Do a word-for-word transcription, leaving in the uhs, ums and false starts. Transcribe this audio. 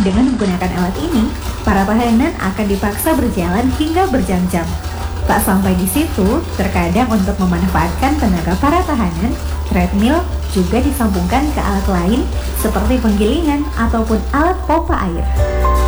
Dengan menggunakan alat ini, para tahanan akan dipaksa berjalan hingga berjam-jam. Tak sampai di situ, terkadang untuk memanfaatkan tenaga para tahanan, treadmill juga disambungkan ke alat lain seperti penggilingan ataupun alat pompa air.